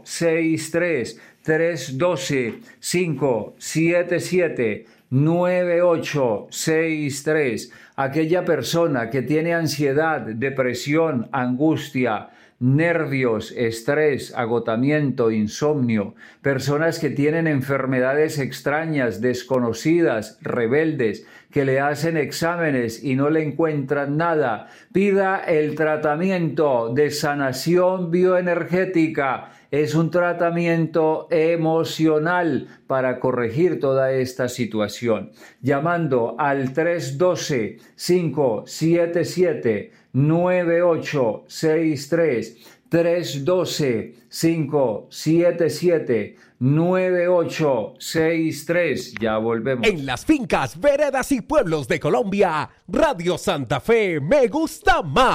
9863, 312-577-9863. Aquella persona que tiene ansiedad, depresión, angustia, nervios, estrés, agotamiento, insomnio, personas que tienen enfermedades extrañas, desconocidas, rebeldes, que le hacen exámenes y no le encuentran nada, pida el tratamiento de sanación bioenergética. Es un tratamiento emocional para corregir toda esta situación. Llamando al 312-577-9863, 312-577-9863. Ya volvemos. En las fincas, veredas y pueblos de Colombia, Radio Santa Fe me gusta más.